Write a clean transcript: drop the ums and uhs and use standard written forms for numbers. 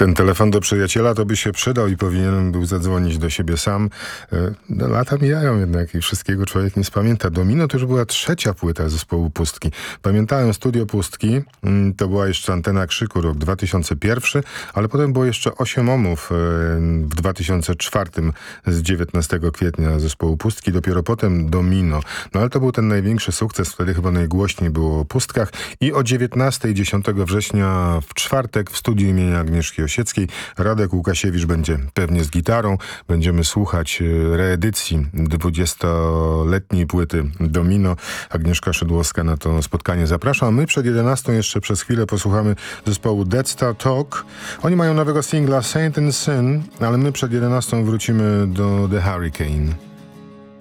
Ten telefon do przyjaciela to by się przydał i powinienem był zadzwonić do siebie sam. Lata mijają jednak i wszystkiego człowiek nie spamięta. Domino to już była trzecia płyta zespołu Pustki. Pamiętałem Studio Pustki, to była jeszcze Antena Krzyku, rok 2001, ale potem było jeszcze 8 omów w 2004 z 19 kwietnia zespołu Pustki, dopiero potem Domino. No ale to był ten największy sukces, wtedy chyba najgłośniej było o Pustkach i o 19 10 września w czwartek w studiu imienia Agnieszki Osieckiej Radek Łukasiewicz będzie pewnie z gitarą. Będziemy słuchać reedycji 20-letniej płyty Domino. Agnieszka Szydłowska na to spotkanie zaprasza. A my przed 11 jeszcze przez chwilę posłuchamy zespołu Dead Star Talk. Oni mają nowego singla Saint and Sin, ale my przed 11 wrócimy do The Hurricane.